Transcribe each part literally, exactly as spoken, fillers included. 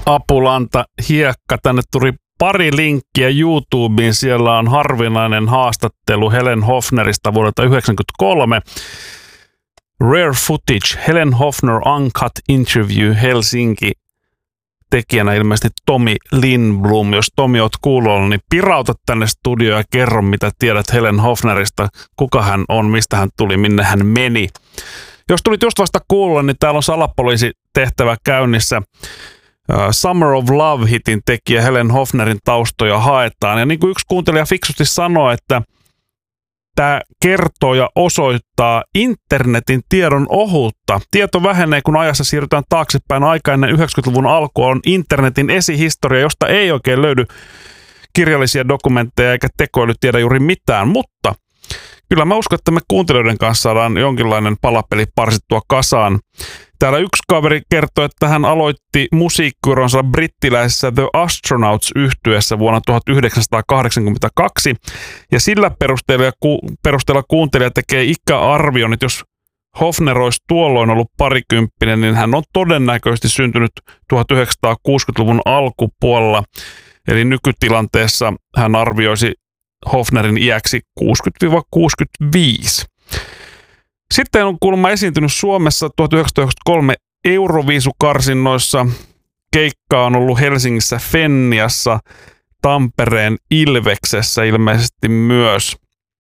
Apulanta hiekka. Tänne tuli pari linkkiä YouTubeen. Siellä on harvinainen haastattelu Helen Hofnerista vuodelta yhdeksänkymmentäkolme. Rare footage, Helen Hofner Uncut Interview Helsinki. Tekijänä ilmeisesti Tomi Lindblom. Jos Tomi oot kuulolla, niin pirauta tänne studioon ja kerro, mitä tiedät Helen Hofnerista, kuka hän on, mistä hän tuli, minne hän meni. Jos tulit just vasta kuulla, niin täällä on salapoliisitehtävä käynnissä. Summer of Love-hitin tekijä Helen Hofnerin taustoja haetaan. Ja niin kuin yksi kuuntelija fiksusti sanoi, että tämä kertoo ja osoittaa internetin tiedon ohuutta. Tieto vähenee, kun ajassa siirrytään taaksepäin. Aika ennen yhdeksänkymmentäluvun alkua on internetin esihistoria, josta ei oikein löydy kirjallisia dokumentteja eikä tekoäly tiedä juuri mitään. Mutta kyllä mä uskon, että me kuuntelijoiden kanssa saadaan jonkinlainen palapeli parsittua kasaan. Täällä yksi kaveri kertoi, että hän aloitti musiikkiuronsa brittiläisessä The Astronauts-yhtyeessä vuonna tuhatyhdeksänsataakahdeksankymmentäkaksi. Ja sillä perusteella, ku, perusteella kuuntelija tekee ikäarvion, että jos Hofner olisi tuolloin ollut parikymppinen, niin hän on todennäköisesti syntynyt tuhatyhdeksänsataakuusikymmentäluvun alkupuolella. Eli nykytilanteessa hän arvioisi Hofnerin iäksi kuusikymmentä kuusikymmentäviisi. Sitten on kuulemma esiintynyt Suomessa tuhatyhdeksänsataayhdeksänkymmentäkolme Euroviisukarsinnoissa. Keikka on ollut Helsingissä Fenniassa, Tampereen Ilveksessä ilmeisesti myös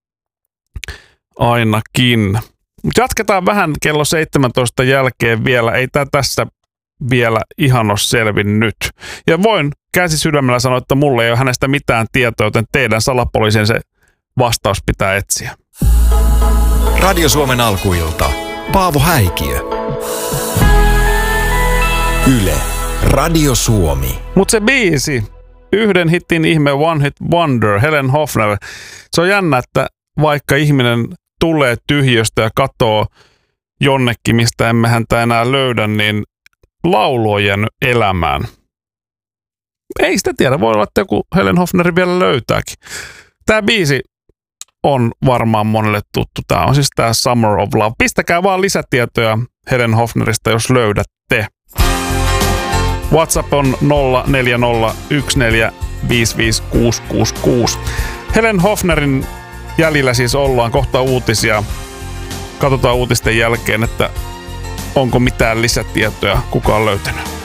ainakin. Jatketaan vähän kello seitsemäntoista jälkeen vielä. Ei tämä tässä vielä ihan ole selvinnyt. Ja voin käsi sydämellä sanoa, että mulle ei ole hänestä mitään tietoa, joten teidän salapoliisin se vastaus pitää etsiä. Radio Suomen alkuilta. Paavo Häikiö. Yle. Radio Suomi. Mut se biisi, yhden hitin ihme One Hit Wonder, Helen Hofner. Se on jännä, että vaikka ihminen tulee tyhjöstä ja katoo jonnekin, mistä emme häntä enää löydä, niin laulu on jäänyt elämään. Ei sitä tiedä, voi olla, että joku Helen Hofneri vielä löytääkin. Tämä biisi on varmaan monelle tuttu. Tämä on siis tämä Summer of Love. Pistäkää vaan lisätietoja Helen Hofnerista, jos löydätte. WhatsApp on nolla neljä nolla yksi neljä viisi viisi kuusi kuusi kuusi. Helen Hofnerin jäljillä siis ollaan, kohta uutisia. Katsotaan uutisten jälkeen, että onko mitään lisätietoja, kuka on löytänyt.